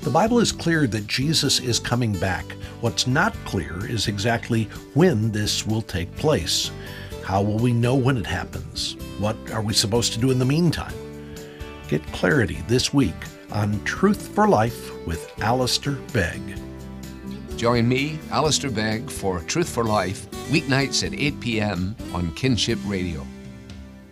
The Bible is clear that Jesus is coming back. What's not clear is exactly when this will take place. How will we know when it happens? What are we supposed to do in the meantime? Get clarity this week on Truth for Life with Alistair Begg. Join me, Alistair Begg, for Truth for Life, weeknights at 8 p.m. on Kinship Radio.